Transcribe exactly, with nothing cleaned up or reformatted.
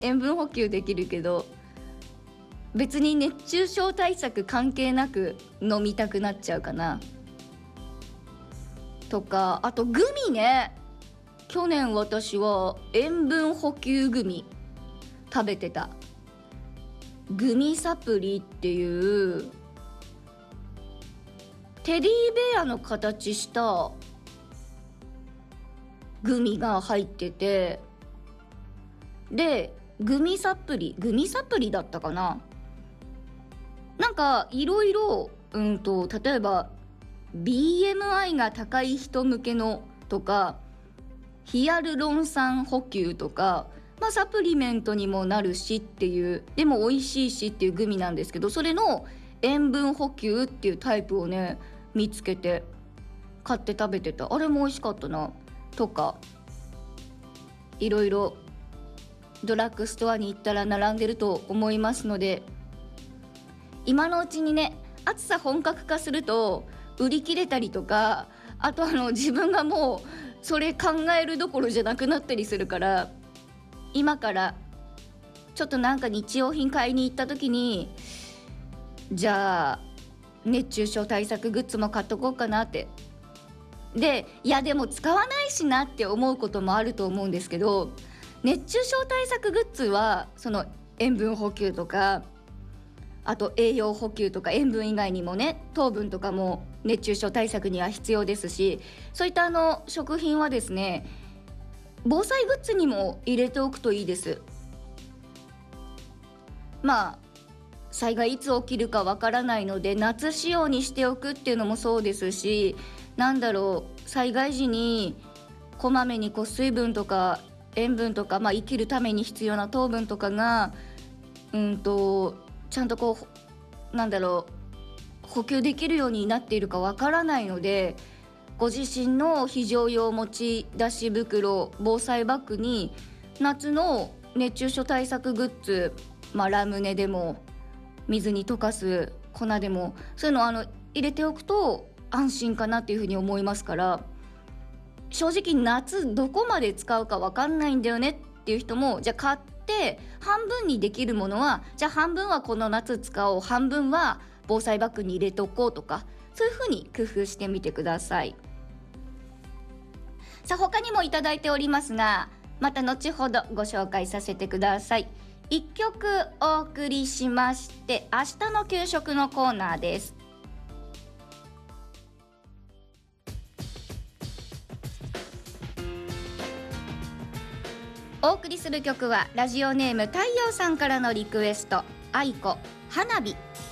塩分補給できるけど、別に熱中症対策関係なく飲みたくなっちゃうかな。とか、あとグミね。去年私は塩分補給グミ食べてた。グミサプリっていうテディベアの形したグミが入ってて、でグミサプリグミサプリだったかな。なんかいろいろうんと例えば ビーエムアイ が高い人向けのとか、ヒアルロン酸補給とか、まあサプリメントにもなるしっていう、でも美味しいしっていうグミなんですけど、それの塩分補給っていうタイプをね見つけて買って食べてた。あれも美味しかったな。とかいろいろドラッグストアに行ったら並んでると思いますので、今のうちにね、暑さ本格化すると売り切れたりとか、あとあの自分がもうそれ考えるどころじゃなくなったりするから、今からちょっとなんか日用品買いに行った時に、じゃあ熱中症対策グッズも買っとこうかなって。で、いやでも使わないしなって思うこともあると思うんですけど、熱中症対策グッズはその塩分補給とか、あと栄養補給とか、塩分以外にもね糖分とかも熱中症対策には必要ですし、そういったあの食品はですね、防災グッズにも入れておくといいです。まあ災害いつ起きるかわからないので、夏仕様にしておくっていうのもそうですし、なんだろう、災害時にこまめにこう水分とか塩分とか、まあ、生きるために必要な糖分とかがうんとちゃんとこうなんだろう補給できるようになっているかわからないので、ご自身の非常用持ち出し袋、防災バッグに夏の熱中症対策グッズ、まあ、ラムネでも水に溶かす粉でも、そういうのをあの入れておくと安心かなっていうふうに思いますから、正直夏どこまで使うか分かんないんだよねっていう人も、じゃあ買って半分にできるものはじゃあ半分はこの夏使おう、半分は防災バッグに入れておこうとか、そういうふうに工夫してみてください。さあ他にもいただいておりますが、また後ほどご紹介させてください。いっきょくお送りしまして、明日の給食のコーナーです。お送りする曲はラジオネーム太陽さんからのリクエスト、愛子花火。